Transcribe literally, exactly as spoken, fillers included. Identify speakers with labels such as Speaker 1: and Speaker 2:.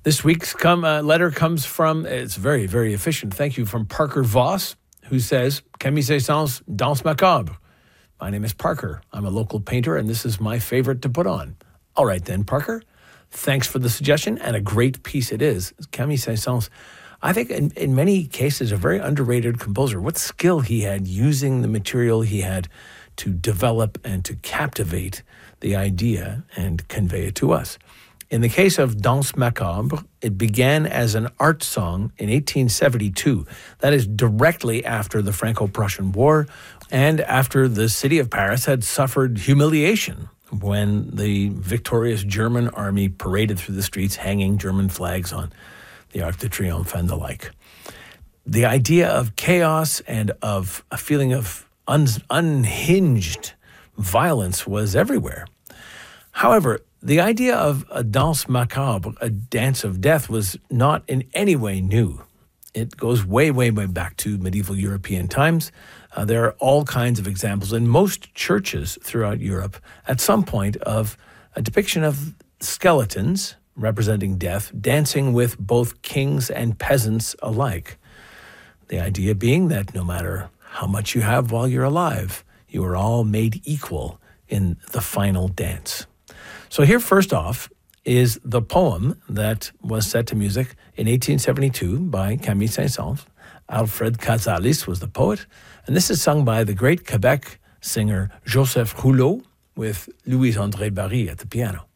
Speaker 1: This week's come, uh, letter comes from, it's very, very efficient. Thank you, from Parker Voss, who says, Camille Saint-Saëns, Danse Macabre. My name is Parker. I'm a local painter, and this is my favorite to put on. All right then, Parker. Thanks for the suggestion, and a great piece it is. Camille Saint-Saëns, I think in, in many cases, a very underrated composer. What skill he had using the material he had to develop and to captivate the idea and convey it to us. In the case of Danse Macabre, it began as an art song in eighteen seventy-two. That is directly after the Franco-Prussian War and after the city of Paris had suffered humiliation when the victorious German army paraded through the streets hanging German flags on the Arc de Triomphe and the like. The idea of chaos and of a feeling of un- unhinged violence was everywhere. However, the idea of a danse macabre, a dance of death, was not in any way new. It goes way, way, way back to medieval European times. Uh, there are all kinds of examples in most churches throughout Europe at some point of a depiction of skeletons representing death, dancing with both kings and peasants alike. The idea being that no matter how much you have while you're alive, you are all made equal in the final dance. So here, first off, is the poem that was set to music in eighteen seventy-two by Camille Saint-Saëns. Alfred Casalis was the poet, and this is sung by the great Quebec singer Joseph Rouleau with Louis-André Barye at the piano.